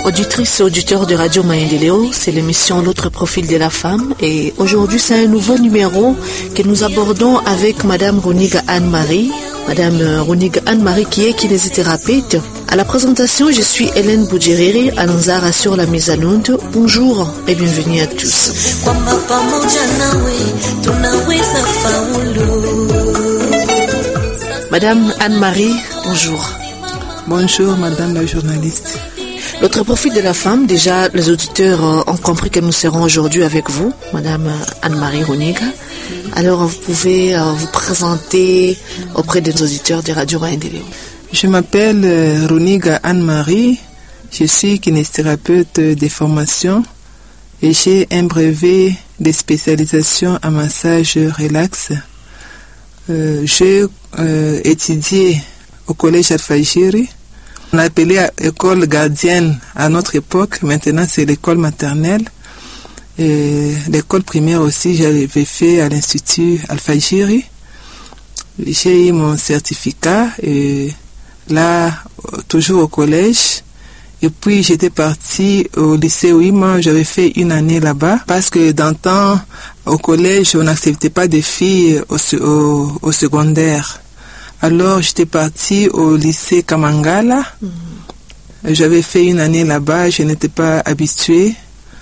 Auditrices et auditeurs de Radio Maendeleo, c'est l'émission L'autre profil de la femme et aujourd'hui c'est un nouveau numéro que nous abordons avec Madame Roniga Anne-Marie. Madame Roniga Anne-Marie qui est kinésithérapeute. À la présentation, je suis Hélène Boudjeriri, Alanzara sur la mise à l'onde. Bonjour et bienvenue à tous. Madame Anne-Marie, bonjour. Bonjour Madame la journaliste. L'autre profil de la femme, déjà les auditeurs ont compris que nous serons aujourd'hui avec vous, Madame Anne-Marie Roniga. Alors vous pouvez vous présenter auprès des auditeurs de Radio Maendeleo. Je m'appelle Roniga Anne-Marie, je suis kinésithérapeute de formation et j'ai un brevet de spécialisation en massage relax. J'ai étudié au collège Al-Fajiri. On l'appelait école gardienne à notre époque, maintenant c'est l'école maternelle. Et l'école primaire aussi, j'avais fait à l'Institut Al-Fajiri. J'ai eu mon certificat et là, toujours au collège. Et puis j'étais partie au lycée Ouima, j'avais fait une année là-bas parce que dans le temps, au collège, on n'acceptait pas des filles au secondaire. Alors j'étais partie au lycée Kamangala. J'avais fait une année là-bas, je n'étais pas habituée.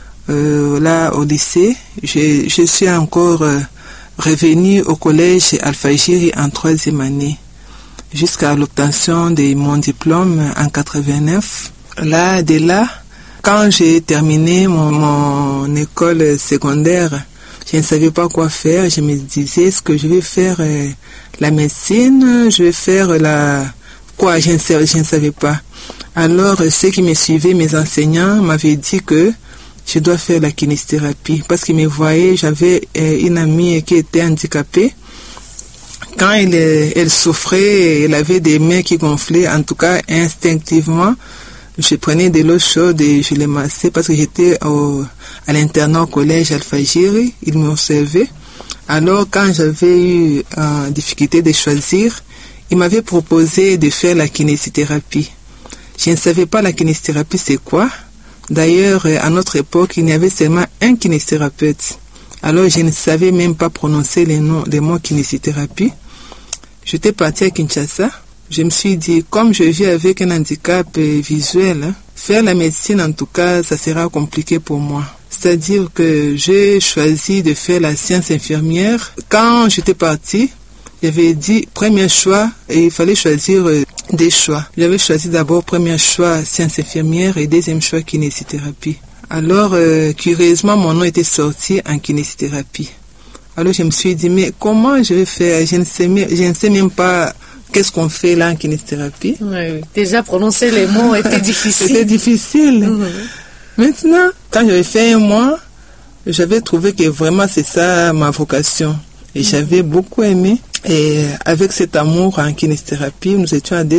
Là au lycée, je suis encore revenue au collège Al-Fajiri en 3e année jusqu'à l'obtention de mon diplôme en 89. Là, quand j'ai terminé mon école secondaire, je ne savais pas quoi faire. Je me disais, est-ce que je vais faire la médecine, je vais faire quoi, je ne savais pas. Alors, ceux qui me suivaient, mes enseignants, m'avaient dit que je dois faire la kinésithérapie parce qu'ils me voyaient. J'avais une amie qui était handicapée. Quand elle souffrait, elle avait des mains qui gonflaient. En tout cas, instinctivement, je prenais de l'eau chaude et je les massais parce que j'étais à l'internat au collège Al-Fajiri. Ils m'observaient. Alors, quand j'avais eu difficulté de choisir, ils m'avaient proposé de faire la kinésithérapie. Je ne savais pas la kinésithérapie c'est quoi. D'ailleurs, à notre époque, il y avait seulement un kinésithérapeute. Alors, je ne savais même pas prononcer les mots kinésithérapie. J'étais partie à Kinshasa. Je me suis dit, comme je vis avec un handicap visuel, faire la médecine, en tout cas, ça sera compliqué pour moi. C'est-à-dire que j'ai choisi de faire la science infirmière. Quand j'étais partie, j'avais dit, premier choix, et il fallait choisir des choix. J'avais choisi d'abord premier choix sciences infirmières et deuxième choix kinésithérapie. Alors, curieusement, mon nom était sorti en kinésithérapie. Alors, je me suis dit, mais comment je vais faire? Je ne sais même pas qu'est-ce qu'on fait là en kinésithérapie. Oui. Déjà, prononcer les mots était difficile. C'était difficile. Maintenant, quand j'avais fait un mois, j'avais trouvé que vraiment c'est ça ma vocation. Et j'avais beaucoup aimé. Et avec cet amour en kinésithérapie, nous étions à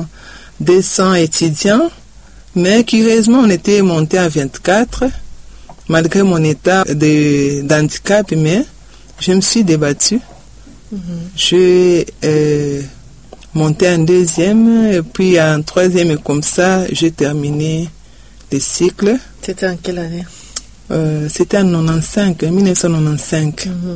200 étudiants. Mais curieusement, on était monté à 24, malgré mon état d'handicap. Mais je me suis débattue. J'ai monté en 2e, et puis en 3e, et comme ça, j'ai terminé le cycle. C'était en quelle année? C'était en 1995.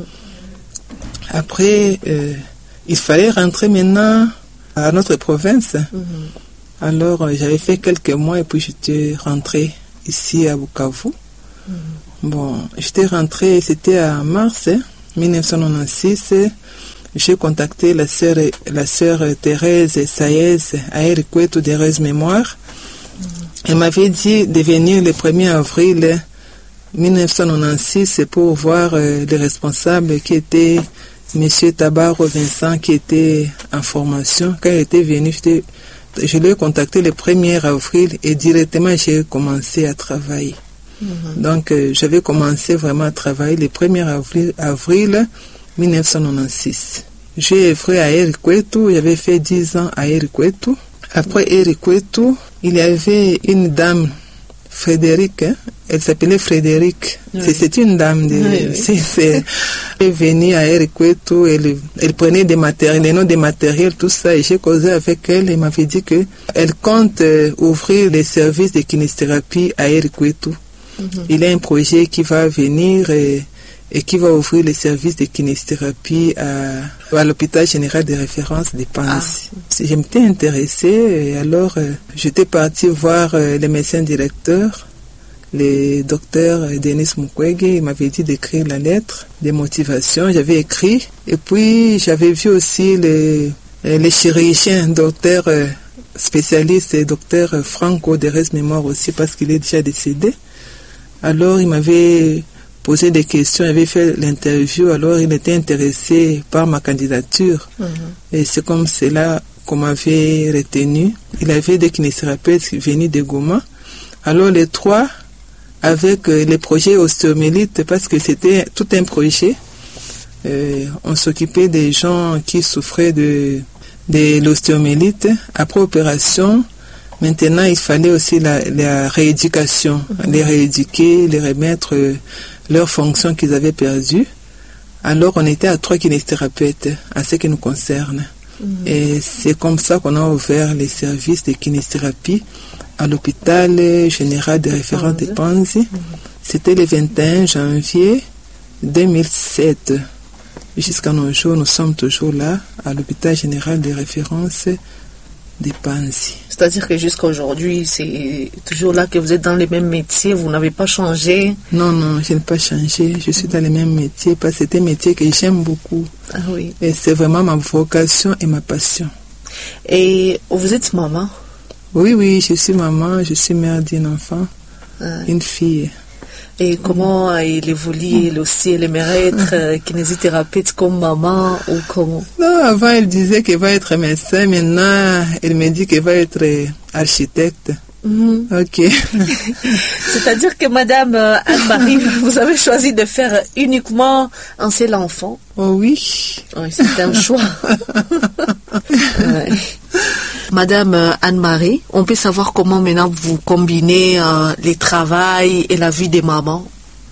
Après, il fallait rentrer maintenant à notre province. Alors, j'avais fait quelques mois et puis j'étais rentrée ici à Bukavu. Bon, j'étais rentrée, c'était en mars 1996. J'ai contacté la sœur Thérèse Saez à Erikwetu d'Heureuse Mémoire. Elle m'avait dit de venir le 1er avril 1996 pour voir les responsables qui étaient M. Tabaro Vincent qui était en formation. Quand il était venu, je l'ai contacté le 1er avril et directement j'ai commencé à travailler. Donc j'avais commencé vraiment à travailler le 1er avril 1996. J'ai œuvré à Erikwetu, j'avais fait 10 ans à Erikwetu. Après Erikwetu, il y avait une dame Frédéric, hein? Elle s'appelait Frédéric. Oui. C'est une dame. Elle est venue à Erikwetu, elle prenait des noms des matériels, tout ça. Et j'ai causé avec elle. Elle m'avait dit qu'elle compte ouvrir les services de kinésithérapie à Erikwetu. Il y a un projet qui va venir et qui va ouvrir les services de kinésithérapie à l'hôpital général de référence de Panzi. Je m'étais intéressée et alors j'étais partie voir le médecin directeur, le docteur Denis Mukwege. Il m'avait dit d'écrire la lettre de motivation. J'avais écrit et puis j'avais vu aussi les chirurgiens, docteur spécialiste, docteur Franco Derez Mémoire aussi parce qu'il est déjà décédé. Alors il m'avait posé des questions, il avait fait l'interview, alors il était intéressé par ma candidature. Et c'est comme cela qu'on m'avait retenu. Il avait des kinésithérapeutes qui venaient de Goma. Alors les trois, avec les projets ostéomélite, parce que c'était tout un projet, on s'occupait des gens qui souffraient de l'ostéomélite. Après opération, maintenant il fallait aussi la rééducation, les rééduquer, les remettre leurs fonctions qu'ils avaient perdues. Alors on était à 3 kinésithérapeutes à ce qui nous concerne. Et c'est comme ça qu'on a ouvert les services de kinésithérapie à l'hôpital général de référence de Panzi. C'était le 21 janvier 2007. Jusqu'à nos jours, nous sommes toujours là, à l'hôpital général de référence de Panzi. C'est-à-dire que jusqu'à aujourd'hui, c'est toujours là que vous êtes dans les mêmes métiers, vous n'avez pas changé? Non, je n'ai pas changé. Je suis dans les mêmes métiers parce que c'est un métier que j'aime beaucoup. Ah oui. Et c'est vraiment ma vocation et ma passion. Et vous êtes maman? Oui, je suis maman, je suis mère d'un enfant, une fille. Et comment il évolue, elle aussi, elle aimerait être kinésithérapeute comme maman ou comment? Non, avant elle disait qu'elle va être médecin, maintenant elle me dit qu'elle va être architecte. Ok. C'est-à-dire que Madame Anne-Marie, vous avez choisi de faire uniquement un seul enfant? Oh oui. Oui, c'est un choix. Ouais. Madame Anne-Marie, on peut savoir comment maintenant vous combinez le travail et la vie des mamans?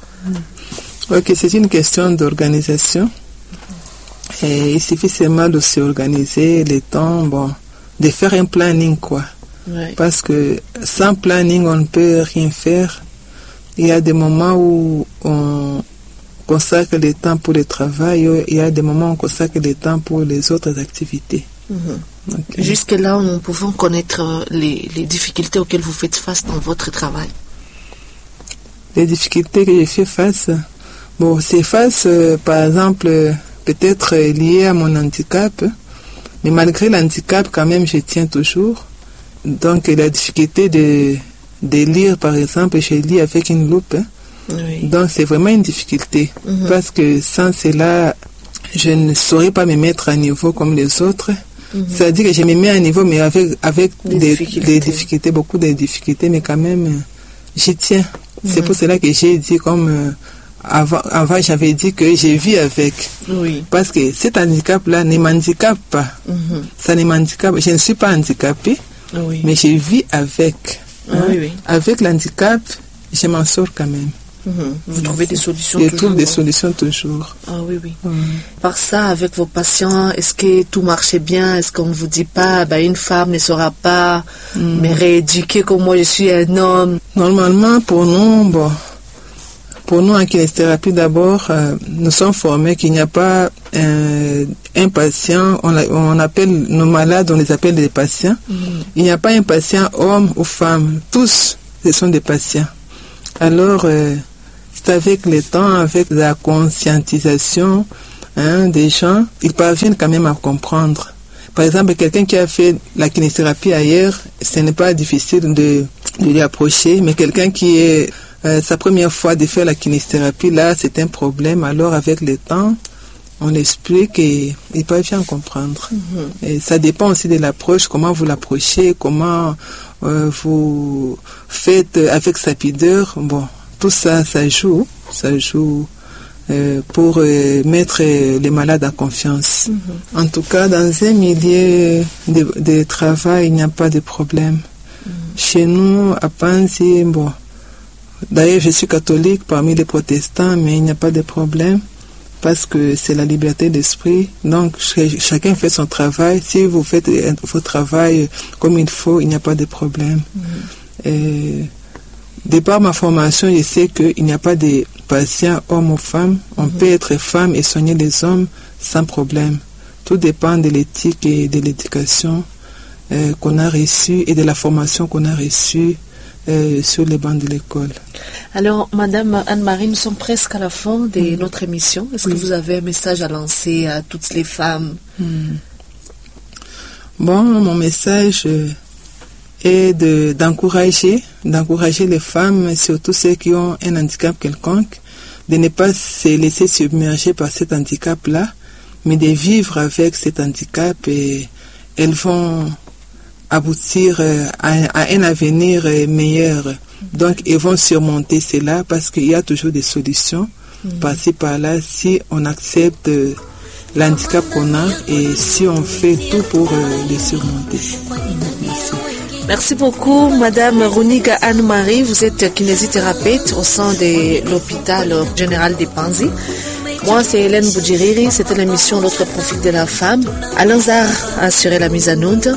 Ok, c'est une question d'organisation. Et il suffit seulement de s'organiser le temps, de faire un planning, quoi. Ouais. Parce que sans planning, on ne peut rien faire. Il y a des moments où on consacre le temps pour le travail, il y a des moments où on consacre le temps pour les autres activités. Okay. Jusque-là, nous pouvons connaître les difficultés auxquelles vous faites face dans votre travail. Les difficultés que je fais face, c'est face, par exemple, peut-être liées à mon handicap, mais malgré l'handicap, quand même, je tiens toujours. Donc, la difficulté de lire, par exemple, je lis avec une loupe. Oui. Donc, c'est vraiment une difficulté. Parce que sans cela, je ne saurais pas me mettre à niveau comme les autres. C'est-à-dire que je me mets à niveau, mais avec des difficultés, beaucoup de difficultés, mais quand même, j'y tiens. C'est pour cela que j'ai dit, comme avant j'avais dit que je vis avec. Oui. Parce que cet handicap-là ne m'handicape pas. Ça ne m'handicape. Je ne suis pas handicapée, mais je vis avec. Oui. Avec l'handicap, je m'en sors quand même. Vous trouvez des solutions toujours? Je trouve des solutions toujours. Ah oui. Par ça, avec vos patients, est-ce que tout marchait bien? Est-ce qu'on ne vous dit pas, une femme ne saura pas me rééduquer comme moi je suis un homme? Normalement, pour nous en kinésithérapie d'abord, nous sommes formés qu'il n'y a pas un patient, on appelle nos malades, on les appelle des patients. Il n'y a pas un patient homme ou femme, tous ce sont des patients. Alors, c'est avec le temps, avec la conscientisation des gens, ils parviennent quand même à comprendre. Par exemple, quelqu'un qui a fait la kinésithérapie ailleurs, ce n'est pas difficile de lui approcher, mais quelqu'un qui est sa première fois de faire la kinésithérapie, là, c'est un problème. Alors, avec le temps, on l'explique et il parvient à comprendre. Et ça dépend aussi de l'approche, comment vous l'approchez, comment vous faites avec sa pudeur. Tout ça, ça joue pour mettre les malades en confiance. En tout cas, dans un milieu de travail, il n'y a pas de problème. Chez nous, à Panzi, D'ailleurs, je suis catholique parmi les protestants, mais il n'y a pas de problème parce que c'est la liberté d'esprit. Donc, chacun fait son travail. Si vous faites votre travail comme il faut, il n'y a pas de problème. Et, de par ma formation, je sais qu'il n'y a pas de patient homme ou femme. On peut être femme et soigner les hommes sans problème. Tout dépend de l'éthique et de l'éducation qu'on a reçue et de la formation qu'on a reçue sur les bancs de l'école. Alors, Madame Anne-Marie, nous sommes presque à la fin de notre émission. Est-ce que vous avez un message à lancer à toutes les femmes? Bon, mon message est d'encourager les femmes, surtout ceux qui ont un handicap quelconque, de ne pas se laisser submerger par cet handicap-là, mais de vivre avec cet handicap, et elles vont aboutir à un avenir meilleur. Donc, elles vont surmonter cela parce qu'il y a toujours des solutions par-ci par-là si on accepte l'handicap qu'on a et si on fait tout pour le surmonter. Merci. Merci beaucoup, Madame Runiga Anne-Marie. Vous êtes kinésithérapeute au sein de l'hôpital général de Panzi. Moi, c'est Hélène Boudjiriri. C'était l'émission L'autre profil de la femme. Alain Zar a assuré la mise en onde.